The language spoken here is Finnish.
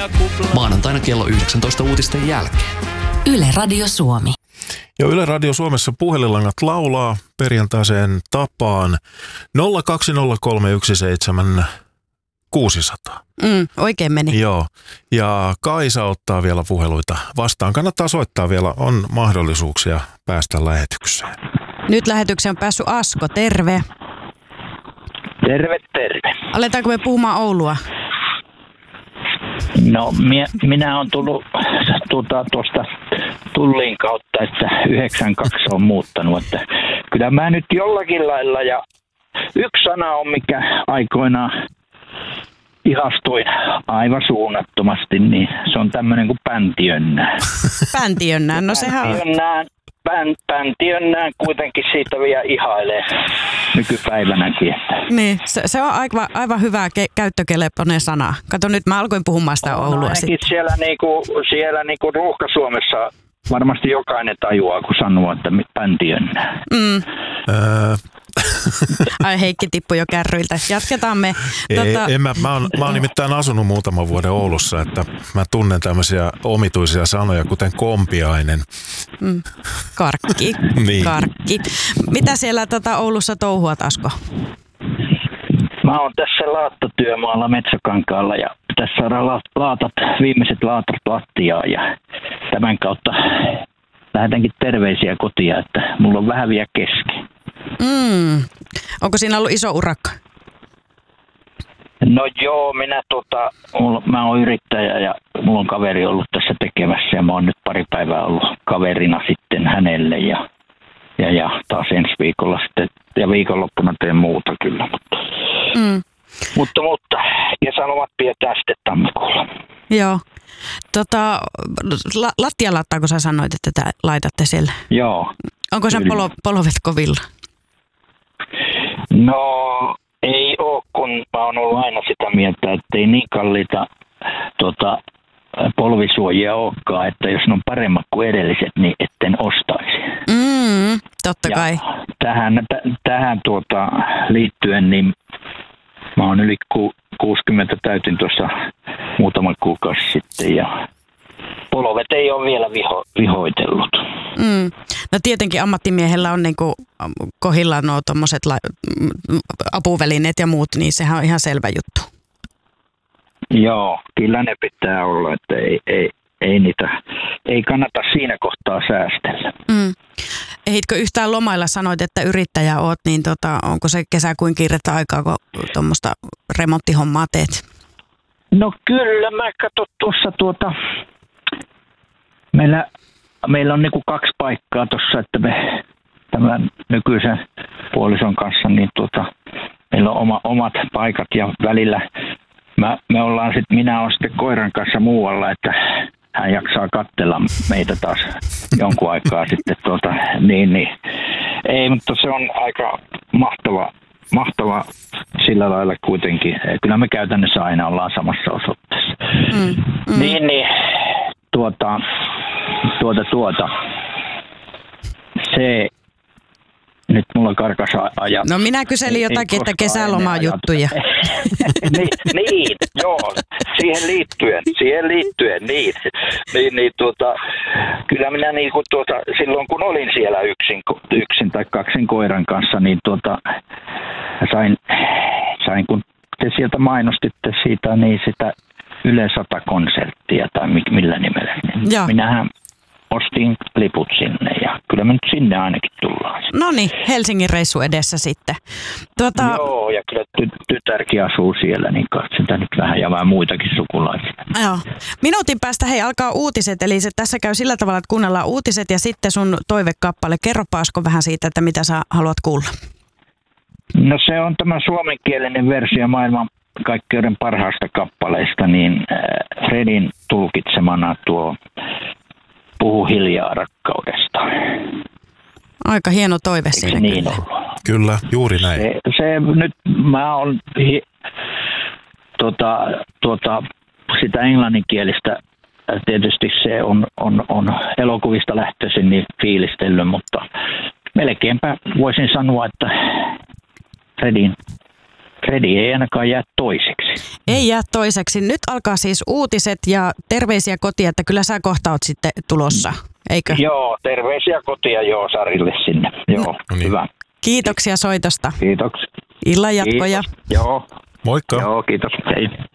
Maanantaina kello 19 uutisten jälkeen. Yle Radio Suomi. Ja Yle Radio Suomessa puhelinlangat laulaa perjantaiseen tapaan 020317600. Oikein meni. Joo, ja Kaisa ottaa vielä puheluita vastaan. Kannattaa soittaa vielä, on mahdollisuuksia päästä lähetykseen. Nyt lähetykseen on päässyt Asko, terve. Terve, terve. Aletaanko me puhumaan Oulua? No, minä olen tullut tuosta Tullin kautta, että 92 on muuttanut. Että kyllä mä nyt jollakin lailla, ja yksi sana on, mikä aikoinaan ihastuin aivan suunnattomasti, niin se on tämmöinen kuin Päntiönnää. Päntiönnää, no sehän on. Päntiönnää kuitenkin siitä vielä ihailee nykypäivänäkin. Niin, se on aivan hyvä käyttökelpoinen sana. Kato, nyt mä alkoin puhumaan sitä Oulua sitten. Siellä Ruuhka-Suomessa varmasti jokainen tajuaa, kun sanoo, että Päntiönnää. Ai, Heikki tippui jo kärryiltä. Jatketaan me. Mä oon nimittäin asunut muutaman vuoden Oulussa, että mä tunnen tämmöisiä omituisia sanoja, kuten kompiainen. Karkki. Niin. Karkki. Mitä siellä Oulussa touhuat, Asko? Mä oon tässä laattatyömaalla Metsäkankaalla ja pitäisi saada viimeiset laatat lattiaan ja tämän kautta lähetänkin terveisiä kotia, että mulla on vähän vielä kesken. Onko siinä ollut iso urakka? No joo, mä oon yrittäjä ja mulla on kaveri ollut tässä tekemässä ja mä oon nyt pari päivää ollut kaverina sitten hänelle ja taas ensi viikolla sitten ja viikonloppuna teen muuta kyllä. Mutta kesälomat pidetään sitten tammikuulla. Joo. Lattialaattaa, kun sä sanoit, että laitatte siellä? Joo. Onko se polvet kovilla? No ei ole, kun mä oon ollut aina sitä mieltä, että ei niin kalliita polvisuojia olekaan, että jos ne on paremmat kuin edelliset, niin etten ostaisi. Totta kai. Tähän liittyen, niin mä oon yli 60 täytin tuossa muutaman kuukausi sitten ja polvet ei ole vielä vihoitellut. No tietenkin ammattimiehellä on niinku kohdillaan nuo tommoset apuvälineet ja muut, niin sehän on ihan selvä juttu. Joo, kyllä ne pitää olla, että ei kannata siinä kohtaa säästellä. Ehitkö yhtään lomailla, sanoit, että yrittäjä oot, niin onko se kesä kuin kiirettä aikaa, kun tuommoista remonttihommaa teet? No kyllä, mä katson tuossa meillä on niinku 2 paikkaa tuossa, että me tämän nykyisen puolison kanssa, niin meillä on omat paikat ja välillä minä olen sitten koiran kanssa muualla, että hän jaksaa katsella meitä taas jonkun aikaa sitten niin. Ei, mutta se on aika mahtava sillä lailla kuitenkin. Kyllä me käytännössä aina ollaan samassa osoitteessa. Niin, se nyt mulla karkas ajatus. No minä kyselin jotakin, että kesälomaa juttuja. niin, joo, siihen liittyen, niin. Kyllä minä silloin kun olin siellä yksin tai 2 koiran kanssa, niin sain kun te sieltä mainostitte siitä, niin sitä Yle 100-konserttia tai millä nimellä. Niin minähän ostin liput sinne ja kyllä me nyt sinne ainakin tullaan. No niin, Helsingin reissu edessä sitten. Joo, ja kyllä tytärkin asuu siellä, niin katsotaan nyt vähän muitakin sukulaisia. Joo. Minuutin päästä alkaa uutiset, eli tässä käy sillä tavalla, että kuunnellaan uutiset ja sitten sun toivekappale. Kerropa, Asko, vähän siitä, että mitä sä haluat kuulla. No se on tämä suomenkielinen versio maailman kaikkeuden parhaasta kappaleista, niin Fredin tulkitsemana tuo Puhu hiljaa rakkaudesta. Aika hieno toive siinä. Niin kyllä, juuri näin. Se nyt, mä oon sitä englanninkielistä, tietysti se on elokuvista lähtöisin niin fiilistellyt, mutta melkeinpä voisin sanoa, että Fredi ei ainakaan jää toiseksi. Ei jää toiseksi. Nyt alkaa siis uutiset ja terveisiä kotiin, että kyllä sä kohta oot sitten tulossa, eikö? Joo, terveisiä kotia Sarille sinne. Joo, No niin. hyvä. Kiitoksia soitosta. Kiitoksia. Illan jatkoja. Kiitos. Joo. Moikka! Joo, kiitos. Hei.